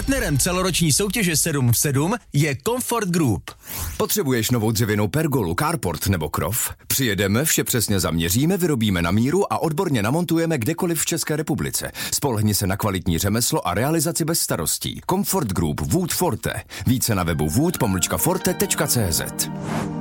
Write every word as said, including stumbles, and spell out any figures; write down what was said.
Partnerem celoroční soutěže sedm v sedm je Comfort Group. Potřebuješ novou dřevěnou pergolu, carport nebo krov? Přijedeme, vše přesně zaměříme, vyrobíme na míru a odborně namontujeme kdekoliv v České republice. Spolehni se na kvalitní řemeslo a realizaci bez starostí. Comfort Group Wood Forte. Více na webu wood pomlčka forte tečka cé zet.